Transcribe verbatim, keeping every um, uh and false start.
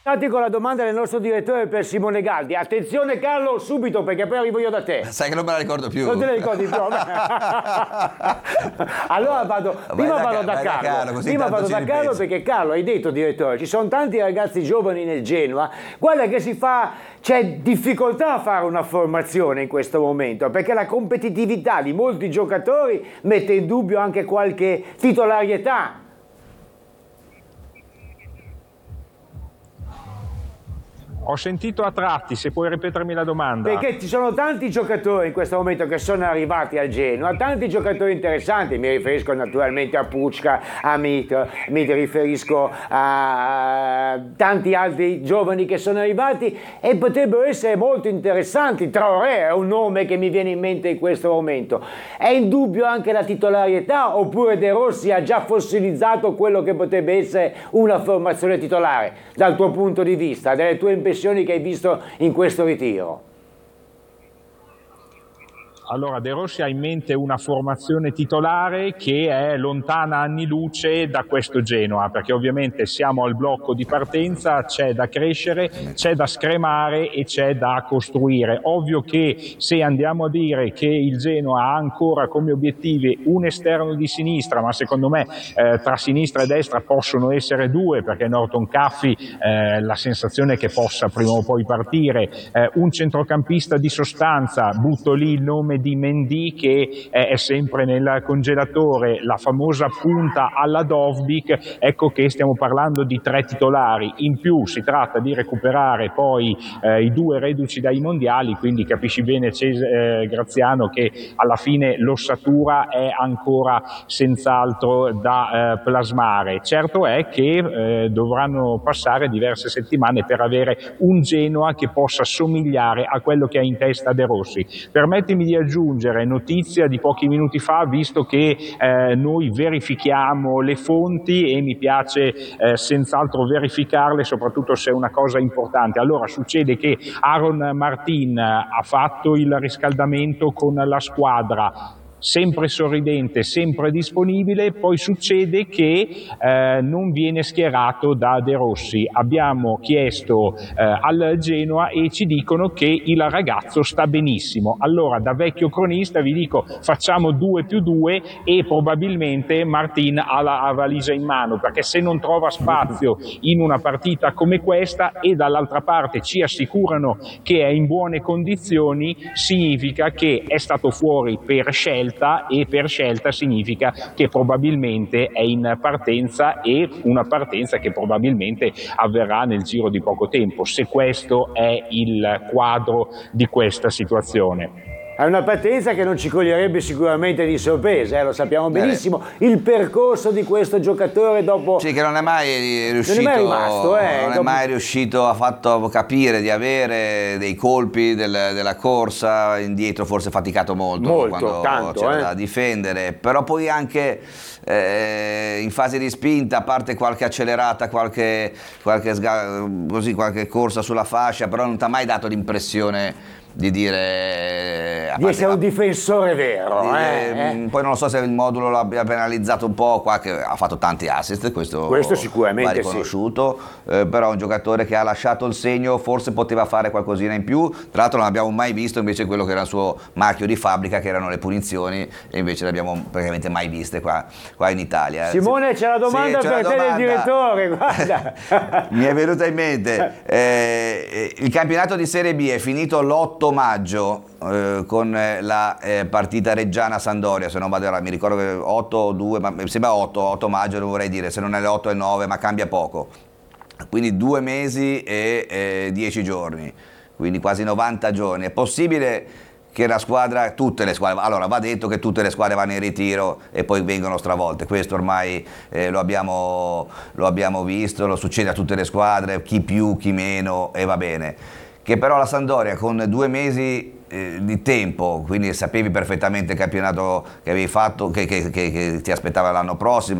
Stati con la domanda del nostro direttore per Simone Galdi. Attenzione Carlo, subito, perché poi arrivo io da te. Sai che non me la ricordo più. Non te la ricordi più? Allora vado, prima vado da Carlo, Carlo prima vado da Carlo perché Carlo, hai detto direttore, ci sono tanti ragazzi giovani nel Genoa, guarda che si fa, c'è difficoltà a fare una formazione in questo momento, perché la competitività di molti giocatori mette in dubbio anche qualche titolarietà. Ho sentito a tratti, se puoi ripetermi la domanda. Perché ci sono tanti giocatori in questo momento che sono arrivati al Genoa, tanti giocatori interessanti, mi riferisco naturalmente a Pucca, a Mit, mi riferisco a tanti altri giovani che sono arrivati e potrebbero essere molto interessanti. Traoré è un nome che mi viene in mente in questo momento. È in dubbio anche la titolarietà oppure De Rossi ha già fossilizzato quello che potrebbe essere una formazione titolare dal tuo punto di vista, dalle tue impressioni che hai visto in questo ritiro? Allora, De Rossi ha in mente una formazione titolare che è lontana anni luce da questo Genoa, perché ovviamente siamo al blocco di partenza, c'è da crescere, c'è da scremare e c'è da costruire. Ovvio che se andiamo a dire che il Genoa ha ancora come obiettivi un esterno di sinistra, ma secondo me eh, tra sinistra e destra possono essere due, perché Norton Caffi eh, la sensazione è che possa prima o poi partire, eh, un centrocampista di sostanza, butto lì il nome di Mendy che è sempre nel congelatore, la famosa punta alla Dovbyk, ecco che stiamo parlando di tre titolari. In più si tratta di recuperare poi eh, i due reduci dai mondiali, quindi capisci bene Cesare, eh, Graziano, che alla fine l'ossatura è ancora senz'altro da eh, plasmare. Certo è che eh, dovranno passare diverse settimane per avere un Genoa che possa somigliare a quello che ha in testa De Rossi. Permettimi di aggiungere notizia di pochi minuti fa, visto che eh, noi verifichiamo le fonti e mi piace eh, senz'altro verificarle, soprattutto se è una cosa importante. Allora succede che Aaron Martin ha fatto il riscaldamento con la squadra, sempre sorridente, sempre disponibile, poi succede che eh, non viene schierato da De Rossi. Abbiamo chiesto eh, al Genoa e ci dicono che il ragazzo sta benissimo. Allora da vecchio cronista vi dico facciamo due più due e probabilmente Martin ha la valigia in mano, perché se non trova spazio in una partita come questa e dall'altra parte ci assicurano che è in buone condizioni, significa che è stato fuori per scelta, e per scelta significa che probabilmente è in partenza, e una partenza che probabilmente avverrà nel giro di poco tempo, se questo è il quadro di questa situazione. È una partenza che non ci coglierebbe sicuramente di sorpresa, eh, lo sappiamo benissimo. Il percorso di questo giocatore dopo... Sì, che non è mai riuscito, non è mai, rimasto, eh, non dopo... è mai riuscito, ha fatto capire di avere dei colpi del, della corsa, indietro forse faticato molto, molto quando tanto, c'era eh. da difendere, però poi anche eh, in fase di spinta, a parte qualche accelerata, qualche, qualche, così, qualche corsa sulla fascia, però non ti ha mai dato l'impressione di dire di essere un difensore vero, di, eh, eh. Poi non lo so se il modulo l'abbia penalizzato un po', qua che ha fatto tanti assist, questo, questo sicuramente va riconosciuto, sì. eh, però è un giocatore che ha lasciato il segno, forse poteva fare qualcosina in più, tra l'altro non abbiamo mai visto invece quello che era il suo marchio di fabbrica, che erano le punizioni, e invece le abbiamo praticamente mai viste qua, qua in Italia. Simone, c'è la domanda sì, per te del direttore, guarda. Mi è venuta in mente, eh, il campionato di Serie B è finito l'otto maggio eh, con la eh, partita Reggiana-Sandoria, se non vado errato, mi ricordo che otto o due, ma mi sembra otto, otto maggio, non vorrei dire, se non è le otto e nove, ma cambia poco, quindi due mesi e eh, dieci giorni, quindi quasi novanta giorni. È possibile che la squadra, tutte le squadre, allora va detto che tutte le squadre vanno in ritiro e poi vengono stravolte, questo ormai eh, lo, abbiamo, lo abbiamo visto, lo succede a tutte le squadre, chi più, chi meno, e va bene. Che però la Sampdoria con due mesi eh, di tempo, quindi sapevi perfettamente il campionato che avevi fatto, che, che, che, che ti aspettava l'anno prossimo,